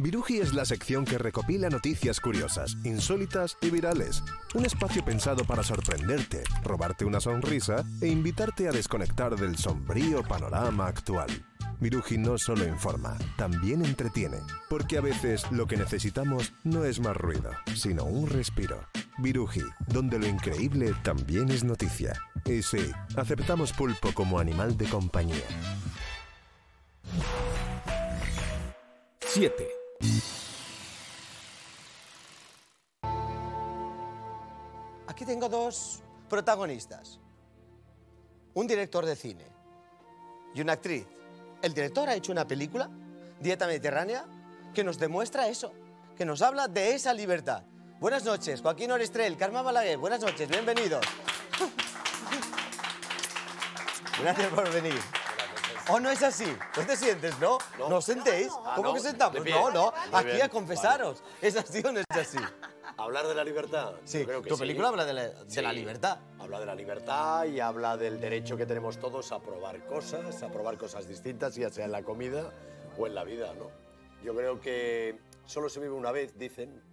Viruji es la sección que recopila noticias curiosas, insólitas y virales. Un espacio pensado para sorprenderte, robarte una sonrisa e invitarte a desconectar del sombrío panorama actual. Viruji no solo informa, también entretiene, porque a veces lo que necesitamos no es más ruido, sino un respiro. Viruji, donde lo increíble también es noticia. Y sí, aceptamos pulpo como animal de compañía. 7. Aquí tengo dos protagonistas. Un director de cine y una actriz. El director ha hecho una película, Dieta Mediterránea, que nos demuestra eso, que nos habla de esa libertad. Buenas noches, Joaquín Orestrel, Carme Balaguer, buenas noches, bienvenidos. Gracias por venir. ¿O no es así? ¿No te sientes, no? ¿No os sentéis? ¿Cómo que sentamos? No, aquí a confesaros. ¿Es así o no es así? ¿Hablar de la libertad? Sí, yo creo que tu sí. película habla de la libertad. Habla de la libertad y habla del derecho que tenemos todos a probar cosas distintas, ya sea en la comida o en la vida, ¿no? Yo creo que solo se vive una vez, dicen,